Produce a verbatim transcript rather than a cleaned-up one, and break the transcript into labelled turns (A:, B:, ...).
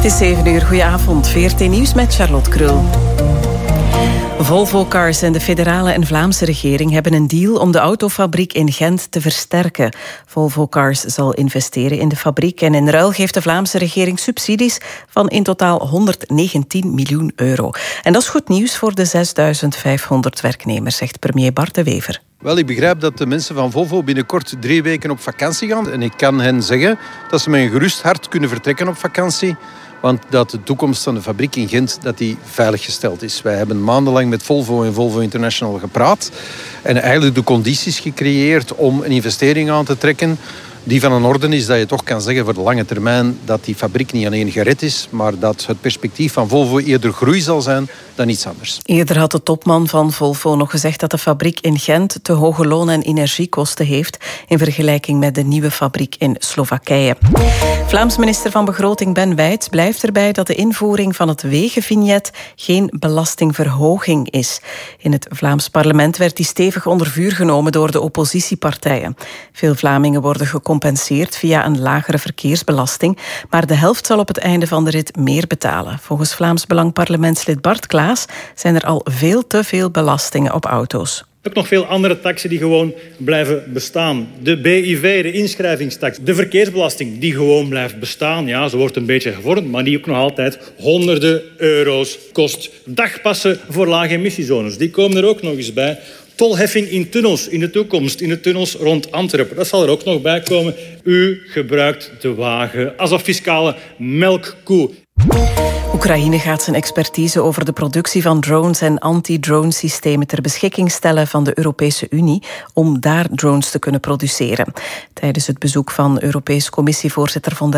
A: Het is zeven uur, goedenavond. V R T Nieuws met Charlotte Krul. Volvo Cars en de federale en Vlaamse regering hebben een deal om de autofabriek in Gent te versterken. Volvo Cars zal investeren in de fabriek en in ruil geeft de Vlaamse regering subsidies van in totaal honderdnegentien miljoen euro. En dat is goed nieuws voor de zesduizend vijfhonderd werknemers, zegt premier Bart De Wever.
B: Wel, ik begrijp dat de mensen van Volvo binnenkort drie weken op vakantie gaan. En ik kan hen zeggen dat ze met een gerust hart kunnen vertrekken op vakantie. Want dat de toekomst van de fabriek in Gent dat die veiliggesteld is. Wij hebben maandenlang met Volvo en Volvo International gepraat. En eigenlijk de condities gecreëerd om een investering aan te trekken die van een orde is dat je toch kan zeggen voor de lange termijn dat die fabriek niet alleen gered is, maar dat het perspectief van Volvo eerder groei zal zijn dan iets anders.
A: Eerder had de topman van Volvo nog gezegd dat de fabriek in Gent te hoge loon- en energiekosten heeft in vergelijking met de nieuwe fabriek in Slowakije. Vlaams minister van Begroting Ben Wijts blijft erbij dat de invoering van het wegenvignet geen belastingverhoging is. In het Vlaams parlement werd die stevig onder vuur genomen door de oppositiepartijen. Veel Vlamingen worden gecompenseerd gecompenseerd via een lagere verkeersbelasting, maar de helft zal op het einde van de rit meer betalen. Volgens Vlaams Belang parlementslid Bart Klaas zijn er al veel te veel belastingen op auto's.
C: Ook nog veel andere taxen die gewoon blijven bestaan. De B I V, de inschrijvingstax, de verkeersbelasting die gewoon blijft bestaan. Ja, ze wordt een beetje gevormd, maar die ook nog altijd honderden euro's kost. Dagpassen voor lage emissiezones, die komen er ook nog eens bij. Tolheffing in tunnels in de toekomst, in de tunnels rond Antwerpen. Dat zal er ook nog bij komen. U gebruikt de wagen als een fiscale melkkoe.
A: Oekraïne gaat zijn expertise over de productie van drones en anti-drone-systemen ter beschikking stellen van de Europese Unie om daar drones te kunnen produceren. Tijdens het bezoek van Europese Commissievoorzitter von der